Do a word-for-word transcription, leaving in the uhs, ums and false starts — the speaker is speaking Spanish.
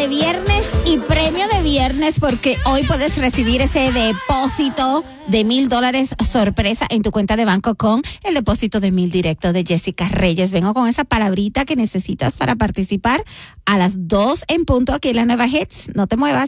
de viernes y premio de viernes porque hoy puedes recibir ese depósito de mil dólares sorpresa en tu cuenta de banco con el depósito de mil directo de Jessica Reyes. Vengo con esa palabrita que necesitas para participar a las dos en punto aquí en la Nueva Hits. No te muevas.